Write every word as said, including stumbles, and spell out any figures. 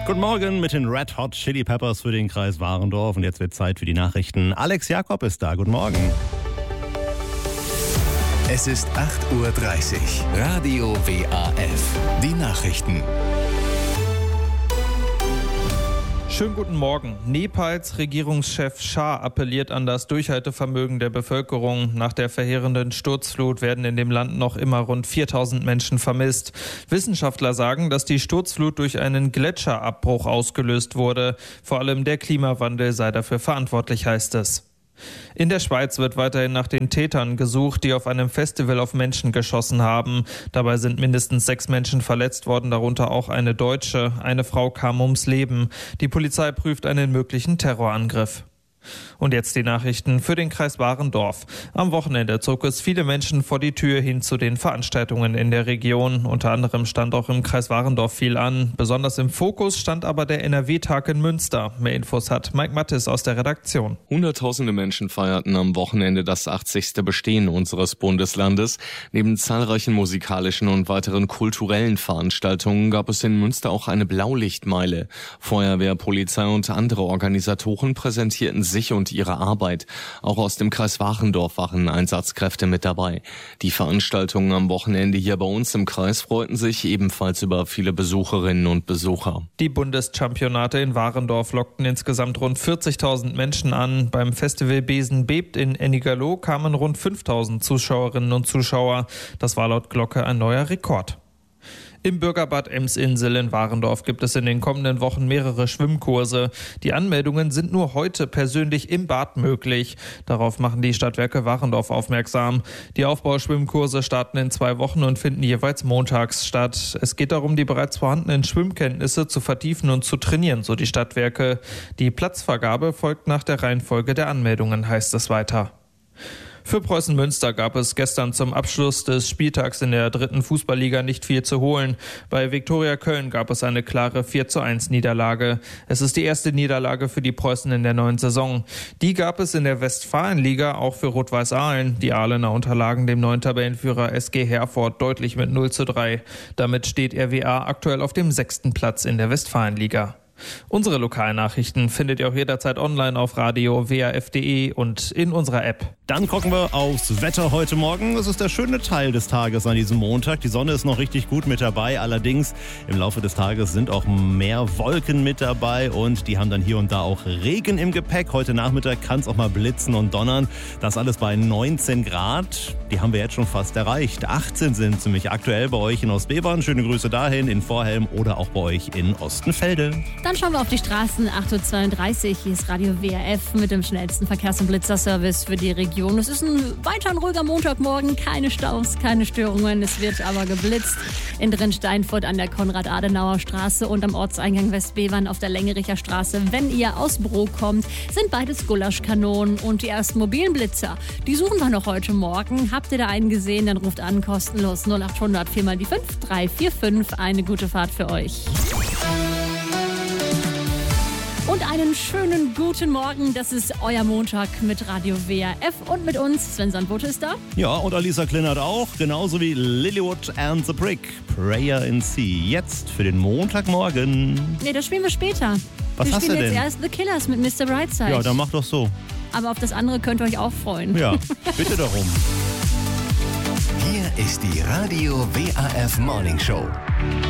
Guten Morgen mit den Red Hot Chili Peppers für den Kreis Warendorf. Und jetzt wird Zeit für die Nachrichten. Alex Jakob ist da. Guten Morgen. Es ist acht Uhr dreißig. Radio W A F. Die Nachrichten. Schönen guten Morgen. Nepals Regierungschef Shah appelliert an das Durchhaltevermögen der Bevölkerung. Nach der verheerenden Sturzflut werden in dem Land noch immer rund viertausend Menschen vermisst. Wissenschaftler sagen, dass die Sturzflut durch einen Gletscherabbruch ausgelöst wurde. Vor allem der Klimawandel sei dafür verantwortlich, heißt es. In der Schweiz wird weiterhin nach den Tätern gesucht, die auf einem Festival auf Menschen geschossen haben. Dabei sind mindestens sechs Menschen verletzt worden, darunter auch eine Deutsche. Eine Frau kam ums Leben. Die Polizei prüft einen möglichen Terrorangriff. Und jetzt die Nachrichten für den Kreis Warendorf. Am Wochenende zog es viele Menschen vor die Tür hin zu den Veranstaltungen in der Region. Unter anderem stand auch im Kreis Warendorf viel an. Besonders im Fokus stand aber der N R W-Tag in Münster. Mehr Infos hat Mike Mattis aus der Redaktion. Hunderttausende Menschen feierten am Wochenende das achtzigste Bestehen unseres Bundeslandes. Neben zahlreichen musikalischen und weiteren kulturellen Veranstaltungen gab es in Münster auch eine Blaulichtmeile. Feuerwehr, Polizei und andere Organisatoren präsentierten sich und ihre Arbeit. Auch aus dem Kreis Warendorf waren Einsatzkräfte mit dabei. Die Veranstaltungen am Wochenende hier bei uns im Kreis freuten sich ebenfalls über viele Besucherinnen und Besucher. Die Bundeschampionate in Warendorf lockten insgesamt rund vierzigtausend Menschen an. Beim Festival Besen bebt in Ennigerloh kamen rund fünftausend Zuschauerinnen und Zuschauer. Das war laut Glocke ein neuer Rekord. Im Bürgerbad Emsinsel in Warendorf gibt es in den kommenden Wochen mehrere Schwimmkurse. Die Anmeldungen sind nur heute persönlich im Bad möglich. Darauf machen die Stadtwerke Warendorf aufmerksam. Die Aufbauschwimmkurse starten in zwei Wochen und finden jeweils montags statt. Es geht darum, die bereits vorhandenen Schwimmkenntnisse zu vertiefen und zu trainieren, so die Stadtwerke. Die Platzvergabe folgt nach der Reihenfolge der Anmeldungen, heißt es weiter. Für Preußen Münster gab es gestern zum Abschluss des Spieltags in der dritten Fußballliga nicht viel zu holen. Bei Viktoria Köln gab es eine klare vier zu eins Niederlage. Es ist die erste Niederlage für die Preußen in der neuen Saison. Die gab es in der Westfalenliga auch für Rot-Weiß Aalen. Die Aalener unterlagen dem neuen Tabellenführer S G Herford deutlich mit null zu drei. Damit steht R W A aktuell auf dem sechsten Platz in der Westfalenliga. Unsere Lokalnachrichten findet ihr auch jederzeit online auf radio w a f punkt d e und in unserer App. Dann gucken wir aufs Wetter heute Morgen. Es ist der schöne Teil des Tages an diesem Montag. Die Sonne ist noch richtig gut mit dabei. Allerdings im Laufe des Tages sind auch mehr Wolken mit dabei und die haben dann hier und da auch Regen im Gepäck. Heute Nachmittag kann es auch mal blitzen und donnern. Das alles bei neunzehn Grad. Die haben wir jetzt schon fast erreicht. achtzehn sind ziemlich aktuell bei euch in Ostbevern. Schöne Grüße dahin, in Vorhelm oder auch bei euch in Ostenfelde. Dann schauen wir auf die Straßen. acht Uhr zweiunddreißig. Hier ist Radio W A F mit dem schnellsten Verkehrs- und Blitzerservice für die Region. Es ist ein weiter ein ruhiger Montagmorgen. Keine Staus, keine Störungen. Es wird aber geblitzt. In Drin-Steinfurt an der Konrad-Adenauer-Straße und am Ortseingang Westbevern auf der Längericher Straße. Wenn ihr aus Bro kommt, sind beides Gulaschkanonen und die ersten mobilen Blitzer. Die suchen wir noch heute Morgen. Habt ihr da einen gesehen, dann ruft an, kostenlos null acht hundert vier mal die fünf drei vier fünf. Eine gute Fahrt für euch. Und einen schönen guten Morgen. Das ist euer Montag mit Radio W A F und mit uns. Sven Sandbote ist da. Ja, und Alisa Klinert auch. Genauso wie Lilywood and the Brick. Prayer in Sea. Jetzt für den Montagmorgen. Nee, das spielen wir später. Was wir hast spielen du jetzt denn? erst The Killers mit Mister Brightside. Ja, dann mach doch so. Aber auf das andere könnt ihr euch auch freuen. Ja, bitte darum. Hier ist die Radio W A F Morning Show.